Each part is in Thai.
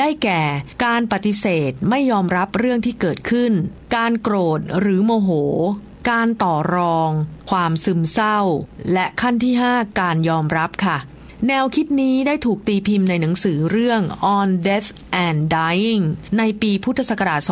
แก่การปฏิเสธไม่ยอมรับเรื่องที่เกิดขึ้นการโกรธหรือโมโหการต่อรองความซึมเศร้าและขั้นที่ 5 การยอมรับค่ะแนวคิดนี้ได้ถูกตีพิมพ์ในหนังสือเรื่อง On Death and Dying ในปีพุทธศักราช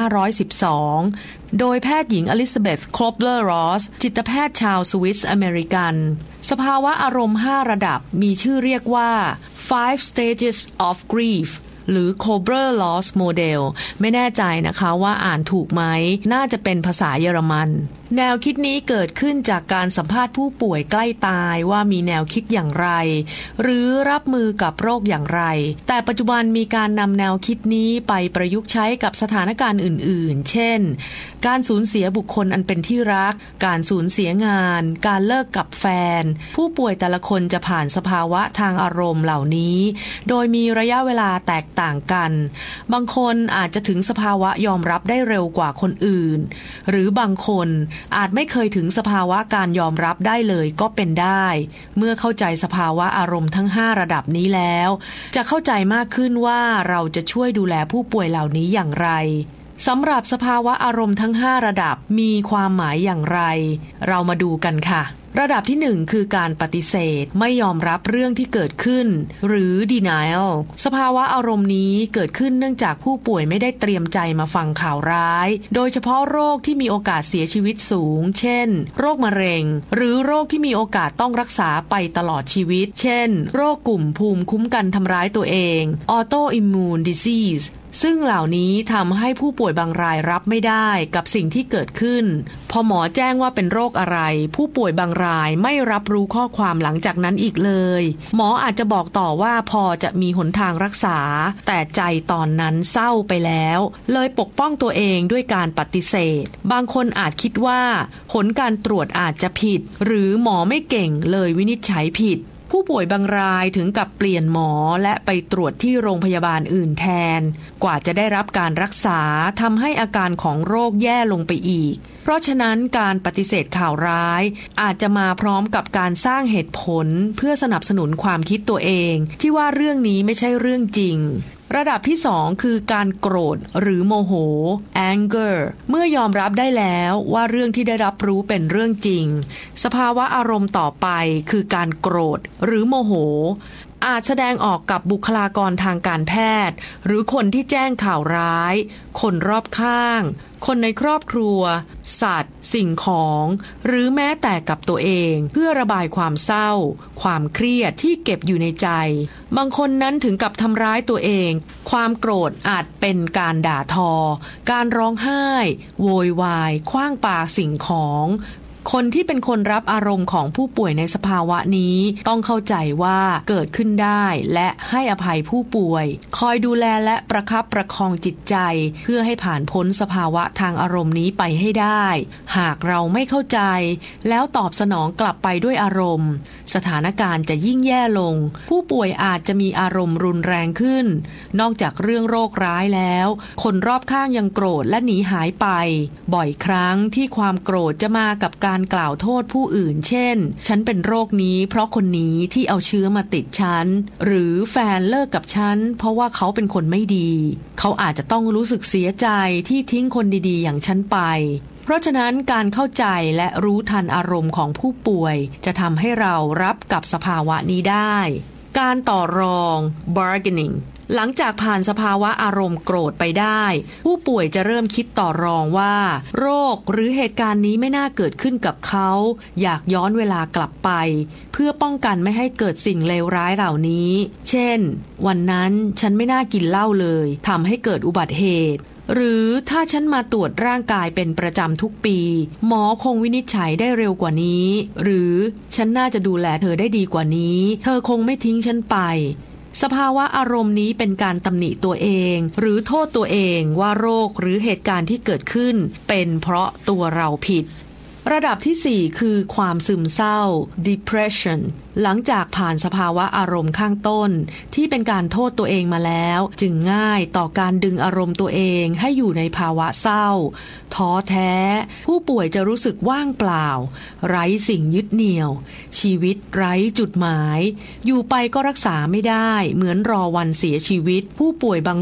2512 โดยแพทย์หญิงอลิซาเบธ โคลบเลอร์รอสจิตแพทย์ชาวสวิสอเมริกันสภาวะอารมณ์ 5 ระดับมีชื่อเรียกว่า Five Stages of Griefหรือ Kubler-Ross Model ไม่แน่ใจนะคะว่าอ่านถูกไหมน่าจะเป็นภาษาเยอรมันแนวคิดนี้เกิดขึ้นจากการสัมภาษณ์ผู้ป่วยใกล้ตายว่ามีแนวคิดอย่างไรหรือรับมือกับโรคอย่างไรแต่ปัจจุบันมีการนำแนวคิดนี้ไปประยุกต์ใช้กับสถานการณ์อื่นๆเช่นการสูญเสียบุคคลอันเป็นที่รักการสูญเสียงานการเลิกกับแฟนผู้ป่วยแต่ละคนจะผ่านสภาวะทางอารมณ์เหล่านี้โดยมีระยะเวลาแตกต่างกันบางคนอาจจะถึงสภาวะยอมรับได้เร็วกว่าคนอื่นหรือบางคนอาจไม่เคยถึงสภาวะการยอมรับได้เลยก็เป็นได้เมื่อเข้าใจสภาวะอารมณ์ทั้ง5ระดับนี้แล้วจะเข้าใจมากขึ้นว่าเราจะช่วยดูแลผู้ป่วยเหล่านี้อย่างไรสำหรับสภาวะอารมณ์ทั้ง5ระดับมีความหมายอย่างไรเรามาดูกันค่ะระดับที่1คือการปฏิเสธไม่ยอมรับเรื่องที่เกิดขึ้นหรือ denial สภาวะอารมณ์นี้เกิดขึ้นเนื่องจากผู้ป่วยไม่ได้เตรียมใจมาฟังข่าวร้ายโดยเฉพาะโรคที่มีโอกาสเสียชีวิตสูงเช่นโรคมะเร็งหรือโรคที่มีโอกาสต้องรักษาไปตลอดชีวิตเช่นโรคกลุ่มภูมิคุ้มกันทำร้ายตัวเอง autoimmune diseaseซึ่งเหล่านี้ทำให้ผู้ป่วยบางรายรับไม่ได้กับสิ่งที่เกิดขึ้นพอหมอแจ้งว่าเป็นโรคอะไรผู้ป่วยบางรายไม่รับรู้ข้อความหลังจากนั้นอีกเลยหมออาจจะบอกต่อว่าพอจะมีหนทางรักษาแต่ใจตอนนั้นเศร้าไปแล้วเลยปกป้องตัวเองด้วยการปฏิเสธบางคนอาจคิดว่าผลการตรวจอาจจะผิดหรือหมอไม่เก่งเลยวินิจฉัยผิดผู้ป่วยบางรายถึงกับเปลี่ยนหมอและไปตรวจที่โรงพยาบาลอื่นแทนกว่าจะได้รับการรักษาทำให้อาการของโรคแย่ลงไปอีกเพราะฉะนั้นการปฏิเสธข่าวร้ายอาจจะมาพร้อมกับการสร้างเหตุผลเพื่อสนับสนุนความคิดตัวเองที่ว่าเรื่องนี้ไม่ใช่เรื่องจริงระดับที่2คือการโกรธหรือโมโห anger เมื่อยอมรับได้แล้วว่าเรื่องที่ได้รับรู้เป็นเรื่องจริงสภาวะอารมณ์ต่อไปคือการโกรธหรือโมโหอาจแสดงออกกับบุคลากรทางการแพทย์หรือคนที่แจ้งข่าวร้ายคนรอบข้างคนในครอบครัวสัตว์สิ่งของหรือแม้แต่กับตัวเองเพื่อระบายความเศร้าความเครียดที่เก็บอยู่ในใจบางคนนั้นถึงกับทำร้ายตัวเองความโกรธอาจเป็นการด่าทอการร้องไห้โวยวายขว้างปาสิ่งของคนที่เป็นคนรับอารมณ์ของผู้ป่วยในสภาวะนี้ต้องเข้าใจว่าเกิดขึ้นได้และให้อภัยผู้ป่วยคอยดูแลและประคับประคองจิตใจเพื่อให้ผ่านพ้นสภาวะทางอารมณ์นี้ไปให้ได้หากเราไม่เข้าใจแล้วตอบสนองกลับไปด้วยอารมณ์สถานการณ์จะยิ่งแย่ลงผู้ป่วยอาจจะมีอารมณ์รุนแรงขึ้นนอกจากเรื่องโรคร้ายแล้วคนรอบข้างยังโกรธและหนีหายไปบ่อยครั้งที่ความโกรธจะมากับการกล่าวโทษผู้อื่นเช่นฉันเป็นโรคนี้เพราะคนนี้ที่เอาเชื้อมาติดฉันหรือแฟนเลิกกับฉันเพราะว่าเขาเป็นคนไม่ดีเขาอาจจะต้องรู้สึกเสียใจที่ทิ้งคนดีๆอย่างฉันไปเพราะฉะนั้นการเข้าใจและรู้ทันอารมณ์ของผู้ป่วยจะทำให้เรารับกับสภาวะนี้ได้การต่อรอง bargainingหลังจากผ่านสภาวะอารมณ์โกรธไปได้ผู้ป่วยจะเริ่มคิดต่อรองว่าโรคหรือเหตุการณ์นี้ไม่น่าเกิดขึ้นกับเขาอยากย้อนเวลากลับไปเพื่อป้องกันไม่ให้เกิดสิ่งเลวร้ายเหล่านี้เช่นวันนั้นฉันไม่น่ากินเหล้าเลยทำให้เกิดอุบัติเหตุหรือถ้าฉันมาตรวจร่างกายเป็นประจำทุกปีหมอคงวินิจฉัยได้เร็วกว่านี้หรือฉันน่าจะดูแลเธอได้ดีกว่านี้เธอคงไม่ทิ้งฉันไปสภาวะอารมณ์นี้เป็นการตำหนิตัวเองหรือโทษตัวเองว่าโรคหรือเหตุการณ์ที่เกิดขึ้นเป็นเพราะตัวเราผิดระดับที่4คือความซึมเศร้า depression หลังจากผ่านสภาวะอารมณ์ข้างต้นที่เป็นการโทษตัวเองมาแล้วจึงง่ายต่อการดึงอารมณ์ตัวเองให้อยู่ในภาวะเศร้าท้อแท้ผู้ป่วยจะรู้สึกว่างเปล่าไร้สิ่งยึดเหนี่ยวชีวิตไร้จุดหมายอยู่ไปก็รักษาไม่ได้เหมือนรอวันเสียชีวิตผู้ป่วยบาง